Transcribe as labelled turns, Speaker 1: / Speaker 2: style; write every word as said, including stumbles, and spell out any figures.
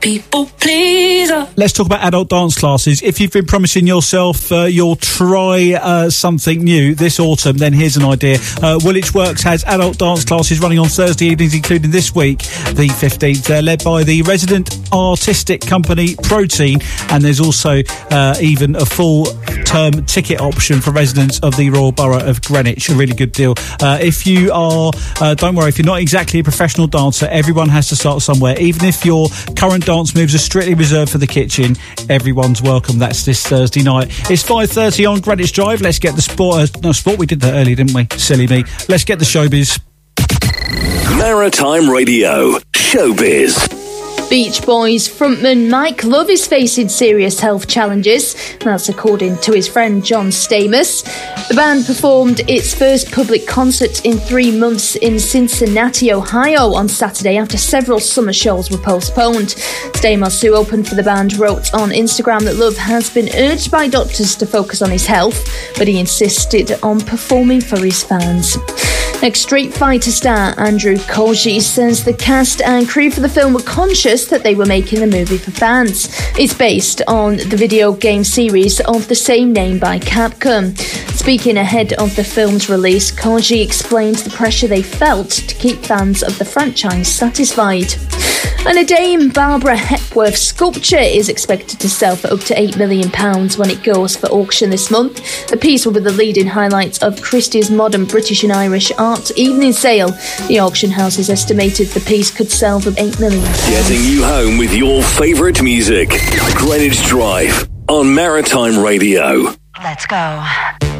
Speaker 1: People pleaser.
Speaker 2: Let's talk about adult dance classes. If you've been promising yourself uh, you'll try uh, something new this autumn, then here's an idea. Uh, Woolwich Works has adult dance classes running on Thursday evenings, including this week, the fifteenth. They're led by the resident artistic company Protein, and there's also uh, even a full-term ticket option for residents of the Royal Borough of Greenwich. A really good deal. Uh, if you are, uh, don't worry, if you're not exactly a professional dancer, everyone has to start somewhere. Even if your current dance moves are strictly reserved for the kitchen, everyone's welcome. That's this Thursday night. It's five thirty on Greenwich Drive. Let's get the sport. Uh, no, sport, we did that earlier, didn't we? Silly me. Let's get the showbiz.
Speaker 3: Maritime Radio. Showbiz.
Speaker 4: Beach Boys frontman Mike Love is facing serious health challenges. That's according to his friend John Stamos. The band performed its first public concert in three months in Cincinnati, Ohio on Saturday after several summer shows were postponed. Stamos, who opened for the band, wrote on Instagram that Love has been urged by doctors to focus on his health, but he insisted on performing for his fans. Next, Street Fighter star Andrew Koji says the cast and crew for the film were conscious that they were making the movie for fans. It's based on the video game series of the same name by Capcom. Speaking ahead of the film's release, Koji explained the pressure they felt to keep fans of the franchise satisfied. And a Dame Barbara Hepworth sculpture is expected to sell for up to eight million pounds when it goes for auction this month. The piece will be the leading highlight of Christie's Modern British and Irish Art Evening Sale. The auction house has estimated the piece could sell for eight million pounds.
Speaker 3: Getting you home with your favourite music. Greenwich Drive on Maritime Radio.
Speaker 1: Let's go.